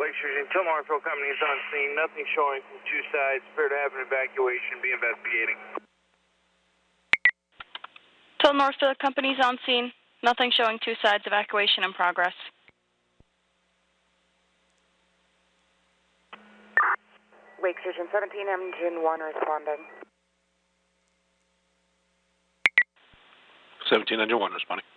Lake Surgeon, tell Northfield Company is on scene. Nothing showing from two sides. Appear to have an evacuation. Be investigating. Tell Northfield Company's on scene. Nothing showing two sides. Evacuation in progress. Lake Surgeon 17, Engine 1 responding. 17, Engine 1 responding.